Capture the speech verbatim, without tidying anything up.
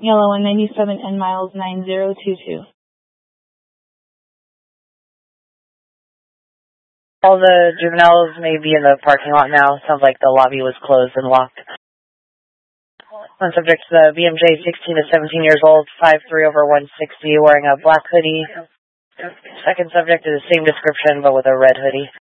Yellow one ninety-seven N miles nine zero two two. All the juveniles may be in the parking lot now. Sounds like the lobby was closed and locked. One subject, the B M J, sixteen to seventeen years old, five three over one sixty, wearing a black hoodie. Second subject is the same description, but with a red hoodie.